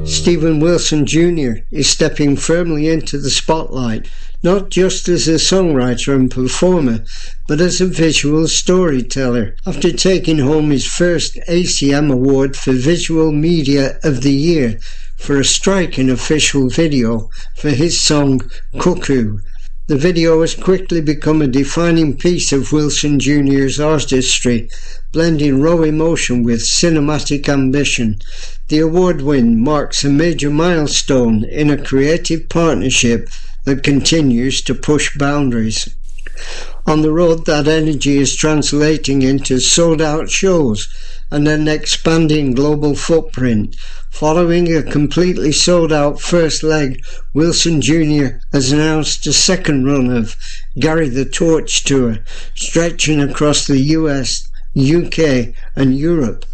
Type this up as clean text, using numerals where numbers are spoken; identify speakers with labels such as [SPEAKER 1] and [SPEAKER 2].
[SPEAKER 1] Steven Wilson Jr. is stepping firmly into the spotlight, not just as a songwriter and performer, but as a visual storyteller, after taking home his first ACM Award for Visual Media of the Year for a striking official video for his song Cuckoo. The video has quickly become a defining piece of Wilson Jr.'s artistry, blending raw emotion with cinematic ambition. The award win marks a major milestone in a creative partnership that continues to push boundaries. On the road, that energy is translating into sold-out shows and an expanding global footprint. Following a completely sold-out first leg, Wilson Jr. has announced a second run of Gary the Torch Tour, stretching across the US, UK and Europe.